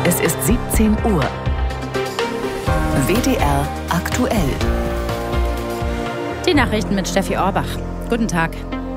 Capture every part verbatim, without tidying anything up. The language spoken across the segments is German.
Es ist siebzehn Uhr. W D R aktuell. Die Nachrichten mit Steffi Orbach. Guten Tag.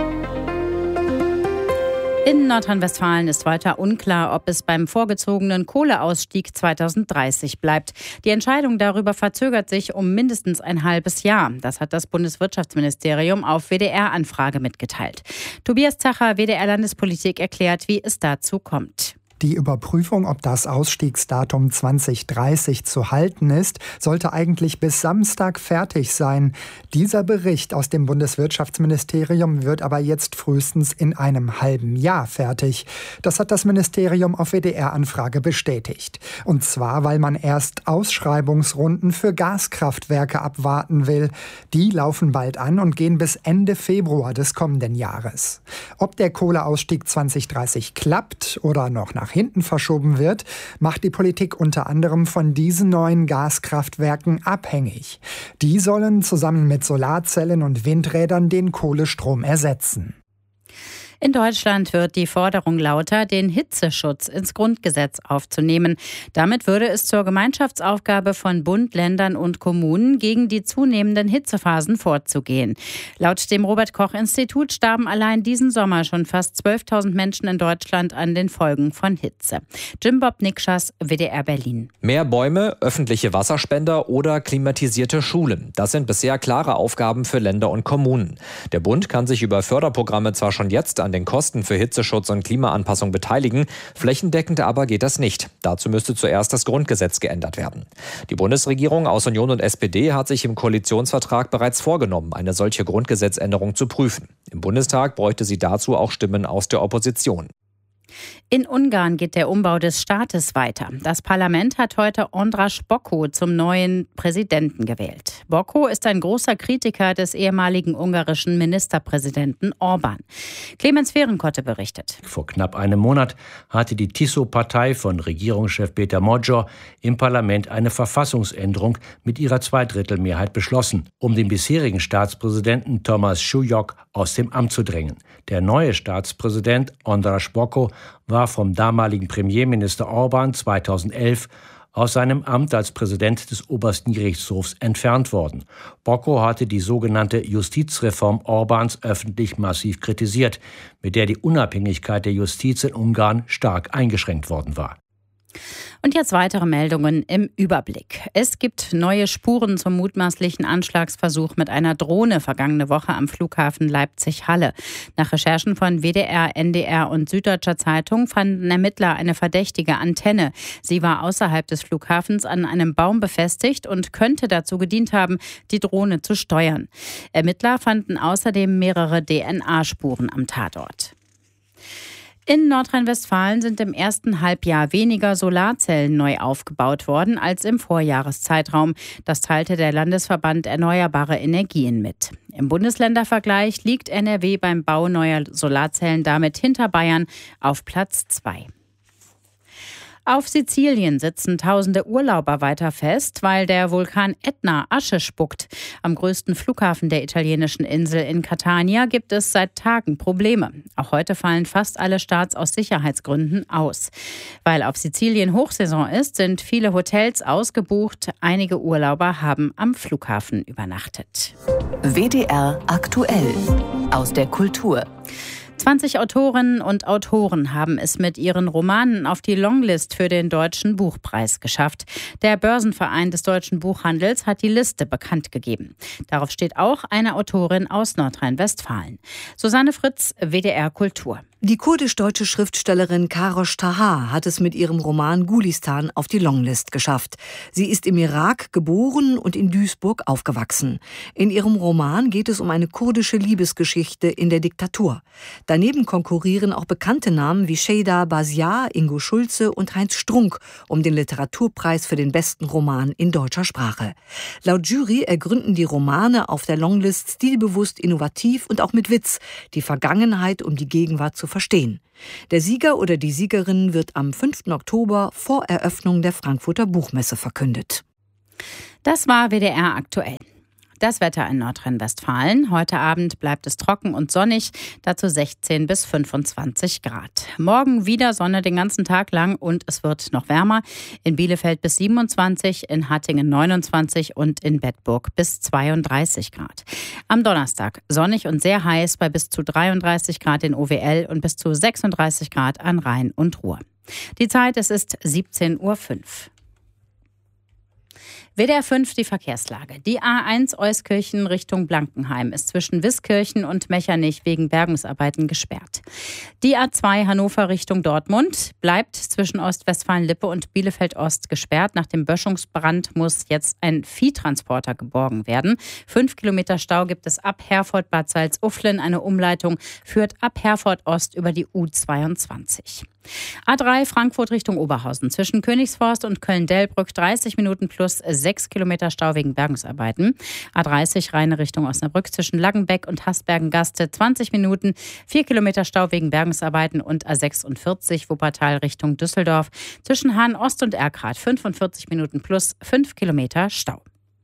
In Nordrhein-Westfalen ist weiter unklar, ob es beim vorgezogenen Kohleausstieg zweitausenddreißig bleibt. Die Entscheidung darüber verzögert sich um mindestens ein halbes Jahr. Das hat das Bundeswirtschaftsministerium auf W D R-Anfrage mitgeteilt. Tobias Zacher, W D R-Landespolitik, erklärt, wie es dazu kommt. Die Überprüfung, ob das Ausstiegsdatum zwanzig dreißig zu halten ist, sollte eigentlich bis Samstag fertig sein. Dieser Bericht aus dem Bundeswirtschaftsministerium wird aber jetzt frühestens in einem halben Jahr fertig. Das hat das Ministerium auf W D R-Anfrage bestätigt. Und zwar, weil man erst Ausschreibungsrunden für Gaskraftwerke abwarten will. Die laufen bald an und gehen bis Ende Februar des kommenden Jahres. Ob der Kohleausstieg zwanzig dreißig klappt oder noch nach hinten verschoben wird, macht die Politik unter anderem von diesen neuen Gaskraftwerken abhängig. Die sollen zusammen mit Solarzellen und Windrädern den Kohlestrom ersetzen. In Deutschland wird die Forderung lauter, den Hitzeschutz ins Grundgesetz aufzunehmen. Damit würde es zur Gemeinschaftsaufgabe von Bund, Ländern und Kommunen, gegen die zunehmenden Hitzephasen vorzugehen. Laut dem Robert-Koch-Institut starben allein diesen Sommer schon fast zwölftausend Menschen in Deutschland an den Folgen von Hitze. Jim Bob Nikschas, W D R Berlin. Mehr Bäume, öffentliche Wasserspender oder klimatisierte Schulen. Das sind bisher klare Aufgaben für Länder und Kommunen. Der Bund kann sich über Förderprogramme zwar schon jetzt an den Kosten für Hitzeschutz und Klimaanpassung beteiligen. Flächendeckend aber geht das nicht. Dazu müsste zuerst das Grundgesetz geändert werden. Die Bundesregierung aus Union und S P D hat sich im Koalitionsvertrag bereits vorgenommen, eine solche Grundgesetzänderung zu prüfen. Im Bundestag bräuchte sie dazu auch Stimmen aus der Opposition. In Ungarn geht der Umbau des Staates weiter. Das Parlament hat heute András Bokko zum neuen Präsidenten gewählt. Bokko ist ein großer Kritiker des ehemaligen ungarischen Ministerpräsidenten Orbán. Clemens Fehrenkotte berichtet. Vor knapp einem Monat hatte die Tiso-Partei von Regierungschef Péter Magyar im Parlament eine Verfassungsänderung mit ihrer Zweidrittelmehrheit beschlossen, um den bisherigen Staatspräsidenten Thomas Schulyok aus dem Amt zu drängen. Der neue Staatspräsident András Bokko war vom damaligen Premierminister Orbán zweitausendelf aus seinem Amt als Präsident des obersten Gerichtshofs entfernt worden. Bokko hatte die sogenannte Justizreform Orbáns öffentlich massiv kritisiert, mit der die Unabhängigkeit der Justiz in Ungarn stark eingeschränkt worden war. Und jetzt weitere Meldungen im Überblick. Es gibt neue Spuren zum mutmaßlichen Anschlagsversuch mit einer Drohne vergangene Woche am Flughafen Leipzig-Halle. Nach Recherchen von W D R, N D R und Süddeutscher Zeitung fanden Ermittler eine verdächtige Antenne. Sie war außerhalb des Flughafens an einem Baum befestigt und könnte dazu gedient haben, die Drohne zu steuern. Ermittler fanden außerdem mehrere D N A-Spuren am Tatort. In Nordrhein-Westfalen sind im ersten Halbjahr weniger Solarzellen neu aufgebaut worden als im Vorjahreszeitraum. Das teilte der Landesverband Erneuerbare Energien mit. Im Bundesländervergleich liegt N R W beim Bau neuer Solarzellen damit hinter Bayern auf Platz zwei. Auf Sizilien sitzen tausende Urlauber weiter fest, weil der Vulkan Ätna Asche spuckt. Am größten Flughafen der italienischen Insel in Catania gibt es seit Tagen Probleme. Auch heute fallen fast alle Starts aus Sicherheitsgründen aus. Weil auf Sizilien Hochsaison ist, sind viele Hotels ausgebucht. Einige Urlauber haben am Flughafen übernachtet. W D R aktuell aus der Kultur. zwanzig Autorinnen und Autoren haben es mit ihren Romanen auf die Longlist für den Deutschen Buchpreis geschafft. Der Börsenverein des deutschen Buchhandels hat die Liste bekannt gegeben. Darauf steht auch eine Autorin aus Nordrhein-Westfalen. Susanne Fritz, W D R Kultur. Die kurdisch-deutsche Schriftstellerin Karosh Taha hat es mit ihrem Roman Gulistan auf die Longlist geschafft. Sie ist im Irak geboren und in Duisburg aufgewachsen. In ihrem Roman geht es um eine kurdische Liebesgeschichte in der Diktatur. Daneben konkurrieren auch bekannte Namen wie Şeyda Baziar, Ingo Schulze und Heinz Strunk um den Literaturpreis für den besten Roman in deutscher Sprache. Laut Jury ergründen die Romane auf der Longlist stilbewusst, innovativ und auch mit Witz die Vergangenheit, um die Gegenwart zu verstehen. Der Sieger oder die Siegerin wird am fünften Oktober vor Eröffnung der Frankfurter Buchmesse verkündet. Das war W D R aktuell. Das Wetter in Nordrhein-Westfalen. Heute Abend bleibt es trocken und sonnig, dazu sechzehn bis fünfundzwanzig Grad. Morgen wieder Sonne den ganzen Tag lang und es wird noch wärmer. In Bielefeld bis siebenundzwanzig, in Hattingen neunundzwanzig und in Bedburg bis zweiunddreißig Grad. Am Donnerstag sonnig und sehr heiß bei bis zu dreiunddreißig Grad in O W L und bis zu sechsunddreißig Grad an Rhein und Ruhr. Die Zeit, es ist siebzehn Uhr fünf. W D R fünf, die Verkehrslage. Die A eins Euskirchen Richtung Blankenheim ist zwischen Wiskirchen und Mechernich wegen Bergungsarbeiten gesperrt. Die A zwei Hannover Richtung Dortmund bleibt zwischen Ostwestfalen-Lippe und Bielefeld-Ost gesperrt. Nach dem Böschungsbrand muss jetzt ein Viehtransporter geborgen werden. Fünf Kilometer Stau gibt es ab Herford-Bad Salzuflen. Eine Umleitung führt ab Herford-Ost über die U zweiundzwanzig. A drei Frankfurt Richtung Oberhausen. Zwischen Königsforst und Köln-Delbrück dreißig Minuten plus sechs Kilometer Stau wegen Bergungsarbeiten. A dreißig Rheine Richtung Osnabrück zwischen Langenbeck und Hasbergen-Gaste zwanzig Minuten, vier Kilometer Stau wegen Bergungsarbeiten und A sechsundvierzig Wuppertal Richtung Düsseldorf. Zwischen Hahn-Ost und Erkrath fünfundvierzig Minuten plus fünf Kilometer Stau.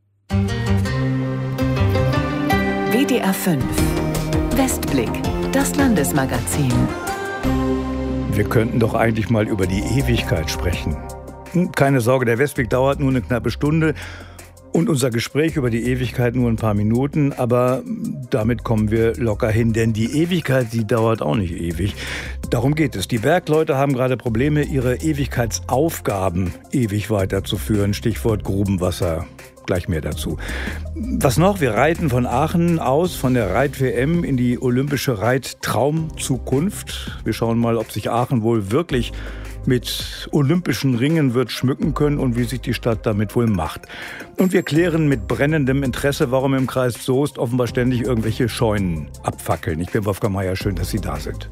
W D R fünf Westblick, das Landesmagazin. Wir könnten doch eigentlich mal über die Ewigkeit sprechen. Keine Sorge, der Westblick dauert nur eine knappe Stunde und unser Gespräch über die Ewigkeit nur ein paar Minuten. Aber damit kommen wir locker hin, denn die Ewigkeit, die dauert auch nicht ewig. Darum geht es. Die Bergleute haben gerade Probleme, ihre Ewigkeitsaufgaben ewig weiterzuführen. Stichwort Grubenwasser. Gleich mehr dazu. Was noch? Wir reiten von Aachen aus, von der Reit-W M in die olympische Reit-Traumzukunft. Wir schauen mal, ob sich Aachen wohl wirklich mit olympischen Ringen wird schmücken können und wie sich die Stadt damit wohl macht. Und wir klären mit brennendem Interesse, warum im Kreis Soest offenbar ständig irgendwelche Scheunen abfackeln. Ich bin Wolfgang Meier, schön, dass Sie da sind.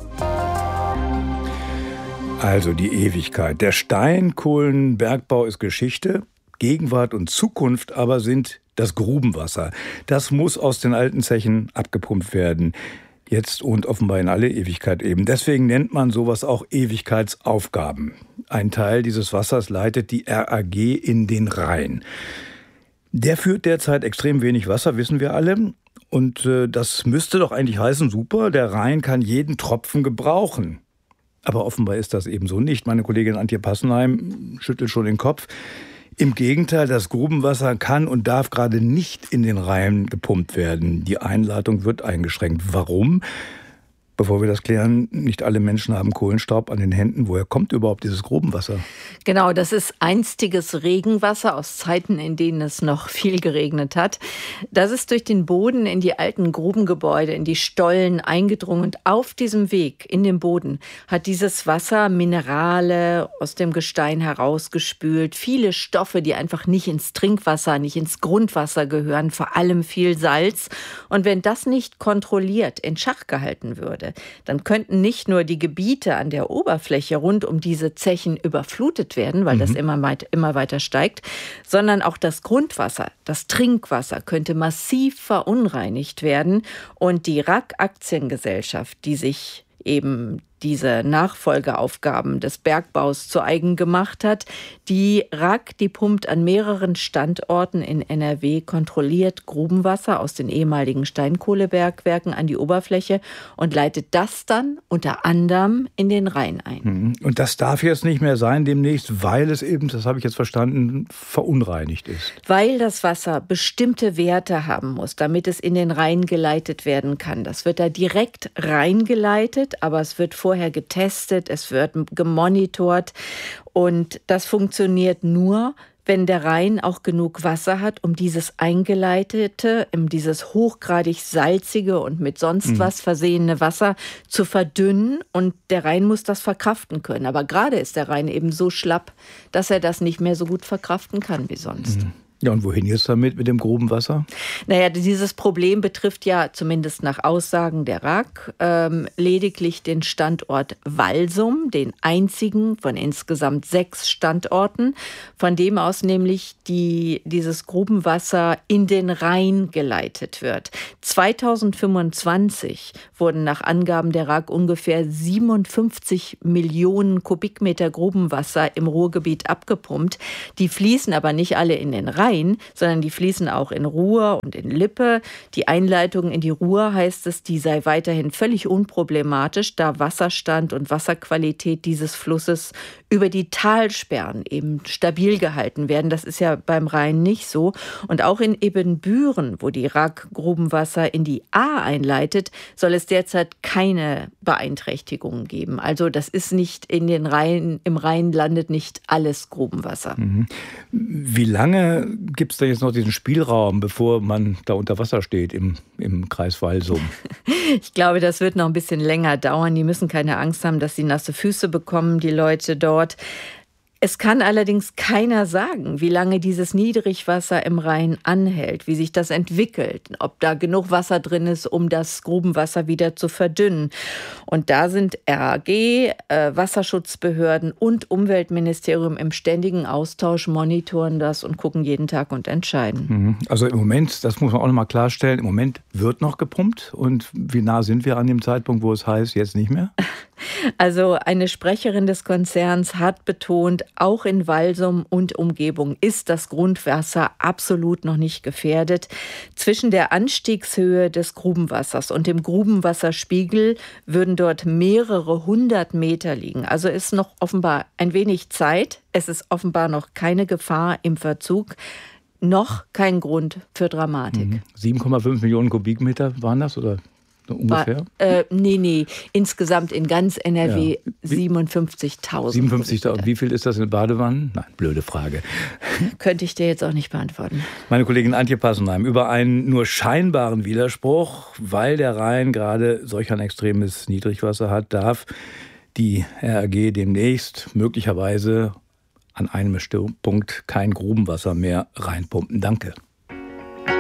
Also die Ewigkeit. Der Steinkohlenbergbau ist Geschichte. Gegenwart und Zukunft aber sind das Grubenwasser. Das muss aus den alten Zechen abgepumpt werden. Jetzt und offenbar in alle Ewigkeit eben. Deswegen nennt man sowas auch Ewigkeitsaufgaben. Ein Teil dieses Wassers leitet die R A G in den Rhein. Der führt derzeit extrem wenig Wasser, wissen wir alle. Und äh, das müsste doch eigentlich heißen, super, der Rhein kann jeden Tropfen gebrauchen. Aber offenbar ist das eben so nicht. Meine Kollegin Antje Passenheim schüttelt schon den Kopf. Im Gegenteil, das Grubenwasser kann und darf gerade nicht in den Rhein gepumpt werden. Die Einleitung wird eingeschränkt. Warum? Bevor wir das klären, nicht alle Menschen haben Kohlenstaub an den Händen. Woher kommt überhaupt dieses Grubenwasser? Genau, das ist einstiges Regenwasser aus Zeiten, in denen es noch viel geregnet hat. Das ist durch den Boden in die alten Grubengebäude, in die Stollen eingedrungen. Und auf diesem Weg in den Boden hat dieses Wasser Minerale aus dem Gestein herausgespült. Viele Stoffe, die einfach nicht ins Trinkwasser, nicht ins Grundwasser gehören. Vor allem viel Salz. Und wenn das nicht kontrolliert in Schach gehalten würde, dann könnten nicht nur die Gebiete an der Oberfläche rund um diese Zechen überflutet werden, weil mhm. das immer, weit, immer weiter steigt, sondern auch das Grundwasser, das Trinkwasser könnte massiv verunreinigt werden. Und die R A G-Aktiengesellschaft, die sich eben diese Nachfolgeaufgaben des Bergbaus zu eigen gemacht hat. Die R A G, die pumpt an mehreren Standorten in N R W kontrolliert Grubenwasser aus den ehemaligen Steinkohlebergwerken an die Oberfläche und leitet das dann unter anderem in den Rhein ein. Und das darf jetzt nicht mehr sein demnächst, weil es eben, das habe ich jetzt verstanden, verunreinigt ist. Weil das Wasser bestimmte Werte haben muss, damit es in den Rhein geleitet werden kann. Das wird da direkt reingeleitet, aber es wird vorher getestet, es wird gemonitort und das funktioniert nur, wenn der Rhein auch genug Wasser hat, um dieses eingeleitete, um dieses hochgradig salzige und mit sonst was versehene Wasser zu verdünnen. Und der Rhein muss das verkraften können. Aber gerade ist der Rhein eben so schlapp, dass er das nicht mehr so gut verkraften kann wie sonst. Mhm. Ja, und wohin jetzt damit mit dem Grubenwasser? Naja, dieses Problem betrifft ja zumindest nach Aussagen der R A G ähm, lediglich den Standort Walsum, den einzigen von insgesamt sechs Standorten, von dem aus nämlich die, dieses Grubenwasser in den Rhein geleitet wird. zweitausendfünfundzwanzig wurden nach Angaben der R A G ungefähr siebenundfünfzig Millionen Kubikmeter Grubenwasser im Ruhrgebiet abgepumpt. Die fließen aber nicht alle in den Rhein, Rhein, sondern die fließen auch in Ruhr und in Lippe. Die Einleitung in die Ruhr, heißt es, die sei weiterhin völlig unproblematisch, da Wasserstand und Wasserqualität dieses Flusses über die Talsperren eben stabil gehalten werden. Das ist ja beim Rhein nicht so. Und auch in Ebenbüren, wo die Rack-Grubenwasser in die Ahr einleitet, soll es derzeit keine Beeinträchtigungen geben. Also das ist nicht in den Rhein, im Rhein landet nicht alles Grubenwasser. Mhm. Wie lange gibt es da jetzt noch diesen Spielraum, bevor man da unter Wasser steht im, im Kreis Walsum? Ich glaube, das wird noch ein bisschen länger dauern. Die müssen keine Angst haben, dass sie nasse Füße bekommen, die Leute dort. Es kann allerdings keiner sagen, wie lange dieses Niedrigwasser im Rhein anhält, wie sich das entwickelt, ob da genug Wasser drin ist, um das Grubenwasser wieder zu verdünnen. Und da sind R A G, äh, Wasserschutzbehörden und Umweltministerium im ständigen Austausch, monitoren das und gucken jeden Tag und entscheiden. Also im Moment, das muss man auch noch mal klarstellen, im Moment wird noch gepumpt. Und wie nah sind wir an dem Zeitpunkt, wo es heißt, jetzt nicht mehr? Also eine Sprecherin des Konzerns hat betont, auch in Walsum und Umgebung ist das Grundwasser absolut noch nicht gefährdet. Zwischen der Anstiegshöhe des Grubenwassers und dem Grubenwasserspiegel würden dort mehrere hundert Meter liegen. Also ist noch offenbar ein wenig Zeit. Es ist offenbar noch keine Gefahr im Verzug. Noch kein Grund für Dramatik. Mhm. sieben Komma fünf Millionen Kubikmeter waren das, oder? Ungefähr? War, äh, nee, nee. Insgesamt in ganz N R W ja. siebenundfünfzigtausend. siebenundfünfzigtausend. Wie viel ist das in Badewannen? Nein, blöde Frage. Könnte ich dir jetzt auch nicht beantworten. Meine Kollegin Antje Passenheim über einen nur scheinbaren Widerspruch, weil der Rhein gerade solch ein extremes Niedrigwasser hat, darf die R A G demnächst möglicherweise an einem bestimmten Punkt kein Grubenwasser mehr reinpumpen. Danke.